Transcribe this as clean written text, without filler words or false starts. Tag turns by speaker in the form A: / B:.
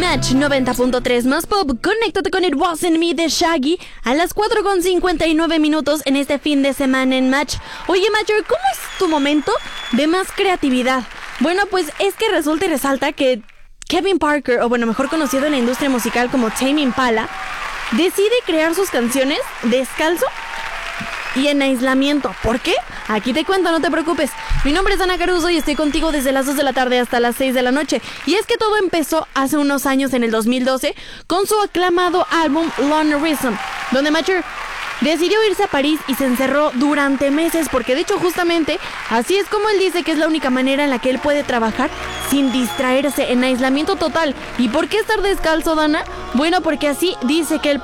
A: Match 90.3 más pop. Conéctate con It Wasn't Me de Shaggy a las 4:59 en este fin de semana en Match. Oye, Matcher, ¿cómo es tu momento de más creatividad? Bueno, pues es que resulta y resalta que Kevin Parker, o bueno, mejor conocido en la industria musical como Tame Impala, decide crear sus canciones descalzo y en aislamiento. ¿Por qué? Aquí te cuento, no te preocupes. Mi nombre es Ana Caruso y estoy contigo desde las 2 de la tarde hasta las 6 de la noche. Y es que todo empezó hace unos años, en el 2012, con su aclamado álbum Lonerism, donde Matcher decidió irse a París y se encerró durante meses, porque de hecho justamente así es como él dice que es la única manera en la que él puede trabajar sin distraerse, en aislamiento total. ¿Y por qué estar descalzo, Dana? Bueno, porque así dice que él